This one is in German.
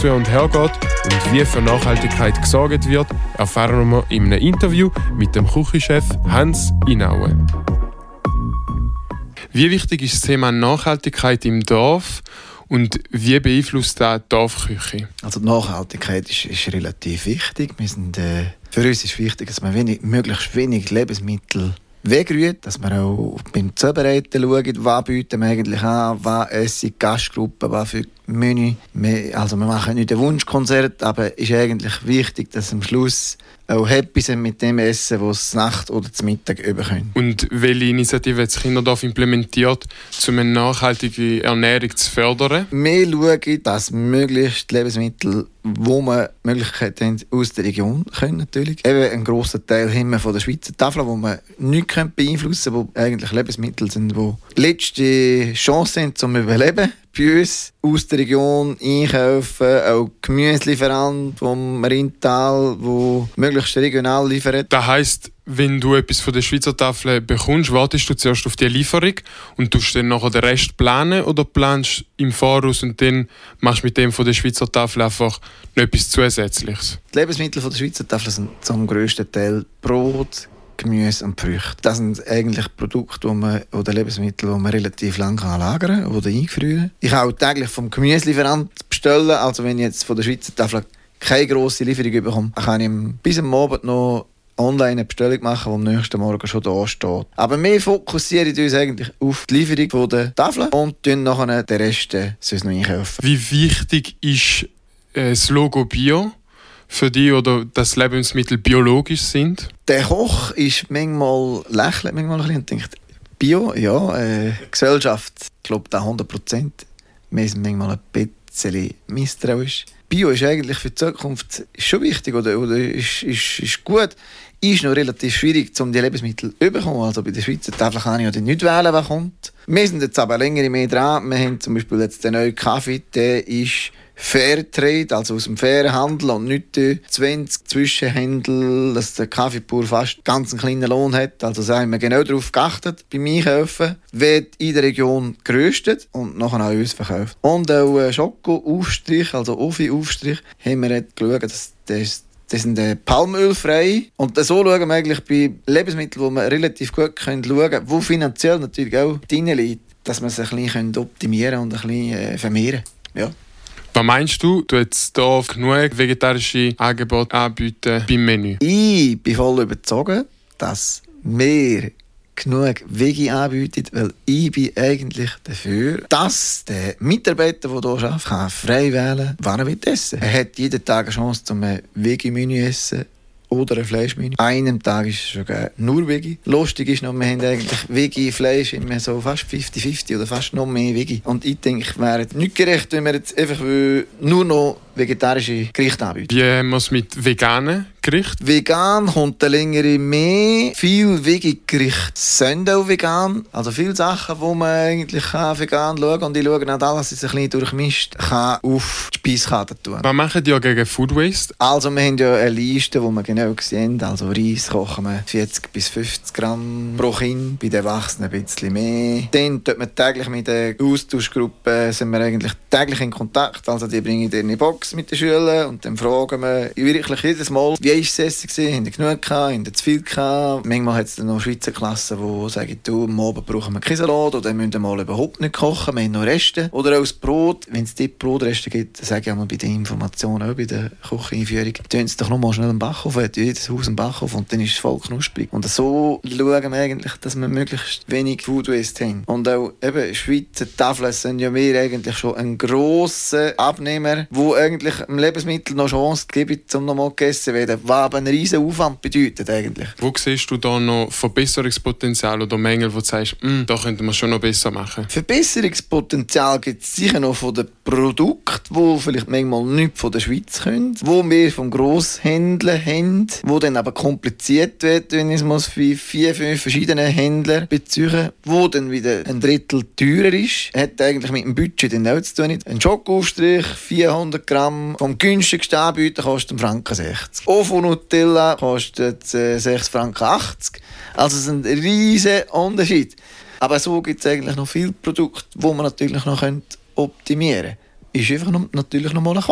und her geht und wie für Nachhaltigkeit gesorgt wird, erfahren wir in einem Interview mit dem Küchenchef Hans Inaue. Wie wichtig ist das Thema Nachhaltigkeit im Dorf und wie beeinflusst das die Dorfküche? Also die Nachhaltigkeit ist relativ wichtig. Für uns ist wichtig, dass man möglichst wenig Lebensmittel wegrührt, dass wir auch beim Zubereiten schauen, was bieten wir eigentlich an, was essen Gastgruppen, was für Menü. Also wir machen nicht ein Wunschkonzert, aber es ist eigentlich wichtig, dass am Schluss auch happy sind mit dem Essen, das sie Nacht oder zum Mittag überkommen. Und welche Initiative hat das Kinderdorf implementiert, um eine nachhaltige Ernährung zu fördern? Wir schauen, dass möglichst Lebensmittel, wo wir Möglichkeiten haben, aus der Region können natürlich. Eben einen grossen Teil haben wir von der Schweizer Tafel, wo wir nichts beeinflussen können, wo eigentlich Lebensmittel sind, die letzte Chance sind zum Überleben. Bei uns aus der Region einkaufen, auch Gemüselieferant vom Rheintal, der möglichst regional liefert. Das heisst, wenn du etwas von der Schweizer Tafel bekommst, wartest du zuerst auf die Lieferung und tust dann nachher den Rest planen oder planst im Voraus und dann machst du mit dem von der Schweizer Tafel einfach noch etwas Zusätzliches? Die Lebensmittel von der Schweizer Tafel sind zum grössten Teil Brot, Gemüse und Früchte. Das sind eigentlich Produkte oder Lebensmittel, die man relativ lange lagern oder eingefrieren kann. Ich kann auch täglich vom Gemüselieferant bestellen. Also wenn ich jetzt von der Schweizer Tafel keine grosse Lieferung bekomme, kann ich bis am Abend noch online eine Bestellung machen, die am nächsten Morgen schon da steht. Aber wir fokussieren uns eigentlich auf die Lieferung von der Tafel und dann nachher den Rest sonst noch einkaufen. Wie wichtig ist das Logo Bio für dich oder dass Lebensmittel biologisch sind? Der Koch ist lächelt manchmal ein bisschen und denkt, Bio, ja, Gesellschaft, ich glaube da 100%. Wir sind manchmal ein bisschen misstrauisch. Bio ist eigentlich für die Zukunft schon wichtig oder ist gut. Ist noch relativ schwierig, um die Lebensmittel zu bekommen. Also bei der Schweizer Tafel kann ich ja nicht wählen, was kommt. Wir sind jetzt aber länger mehr dran. Wir haben zum Beispiel jetzt den neuen Kaffee, der ist Fairtrade, also aus dem fairen Handel und nicht 20 Zwischenhändler, dass der Kaffeebauer fast ganz einen kleinen Lohn hat. Also da haben wir genau darauf geachtet beim Einkaufen. Wird in der Region geröstet und nachher an uns verkauft. Und auch Schokoaufstrich, also Ofi-Aufstrich, haben wir jetzt geschaut, dass das sind palmölfrei. Und so schauen wir eigentlich bei Lebensmitteln, die wir relativ gut schauen können, die finanziell natürlich auch drin liegt, dass wir es ein bisschen optimieren und ein bisschen vermehren. Ja. Was meinst du, du jetzt hier genug vegetarische Angebote anbieten beim Menü? Ich bin voll überzeugt, dass wir genug Veggie anbieten, weil ich bin eigentlich dafür, dass der Mitarbeiter, der hier arbeitet, kann frei wählen, wann er essen will. Er hat jeden Tag eine Chance, ein Veggie-Menü zu essen oder ein Fleischmenü. An einem Tag ist es sogar nur Veggie. Lustig ist noch, wir haben eigentlich Veggie-Fleisch immer so fast 50-50 oder fast noch mehr Veggie. Und ich denke, es wäre nicht gerecht, wenn wir jetzt einfach nur noch vegetarische Gerichte anbieten. Wie haben wir es mit veganen Gerichten? Vegan kommt eine längere mehr. Viele Veggie-Gerichte sind auch vegan. Also viele Sachen, die man eigentlich vegan schauen kann. Und ich schaue nicht alles, dass es ein bisschen durchmischt, kann auf die Speiskarte tun. Was machen die gegen Food Waste? Also wir haben ja eine Liste, wo wir genau sehen. Also Reis kochen wir 40 bis 50 Gramm pro Kind. Bei den Erwachsenen ein bisschen mehr. Dann tut man täglich mit der Austauschgruppe sind wir eigentlich täglich in Kontakt. Also die bringen dir eine Box mit den Schülern und dann fragen wir wirklich jedes Mal, wie war das Essen? Haben die genug gehabt? Haben die zu viel gehabt? Manchmal hat es dann noch Schweizer Klassen, die sagen, du, am Abend brauchen wir keinen Salat oder müssen wir mal überhaupt nicht kochen, wir haben noch Reste. Oder auch das Brot, wenn es dort Brotreste gibt, dann sage ich einmal bei den Informationen, auch bei der Kücheneinführung, tun Sie doch noch mal schnell einen Backofen, hat jedes Haus einen Backofen und dann ist es voll knusprig. Und so schauen wir eigentlich, dass wir möglichst wenig Food Waste haben. Und auch eben Schweizer Tafeln sind ja wir eigentlich schon ein grosser Abnehmer, wo eigentlich dem Lebensmittel noch Chance geben, um noch mal gegessen zu werden, was aber einen riesen Aufwand bedeutet eigentlich. Wo siehst du da noch Verbesserungspotenzial oder Mängel, wo du sagst, da könnten wir schon noch besser machen? Verbesserungspotenzial gibt es sicher noch von den Produkten, die vielleicht manchmal nicht von der Schweiz können, die wir vom Grosshändler haben, die dann aber kompliziert wird, wenn ich es für 4-5 verschiedene Händler beziehe, wo dann wieder ein Drittel teurer ist. Hat eigentlich mit dem Budget dann auch zu tun. Ein Schokoaufstrich, 400 Gramm, vom günstigsten Anbieter kostet Franken 60. Auch von Nutella kostet 6,80 Franken. Also es ist ein riesen Unterschied. Aber so gibt es eigentlich noch viele Produkte, die man natürlich noch optimieren könnte. Ist einfach natürlich noch mal ein